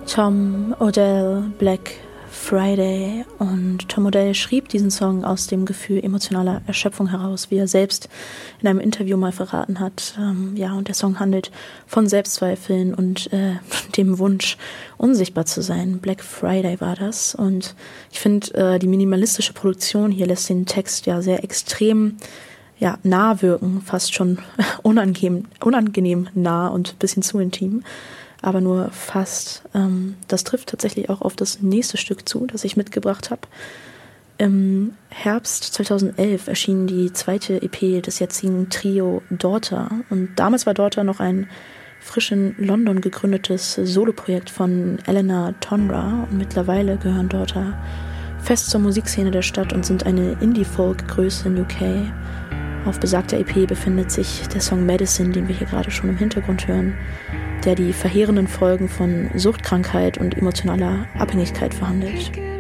Tom Odell, Black Friday. Und Tom Odell schrieb diesen Song aus dem Gefühl emotionaler Erschöpfung heraus, wie er selbst in einem Interview mal verraten hat. Und der Song handelt von Selbstzweifeln und dem Wunsch, unsichtbar zu sein. Black Friday war das. Und ich finde, die minimalistische Produktion hier lässt den Text ja sehr extrem nah wirken, fast schon unangenehm nah und ein bisschen zu intim. Aber nur fast. Das trifft tatsächlich auch auf das nächste Stück zu, das ich mitgebracht habe. Im Herbst 2011 erschien die zweite EP des jetzigen Trio Daughter. Und damals war Daughter noch ein frisch in London gegründetes Soloprojekt von Eleanor Tonra. Und mittlerweile gehören Daughter fest zur Musikszene der Stadt und sind eine Indie-Folk-Größe in UK. Auf besagter EP befindet sich der Song Medicine, den wir hier gerade schon im Hintergrund hören, der die verheerenden Folgen von Suchtkrankheit und emotionaler Abhängigkeit verhandelt.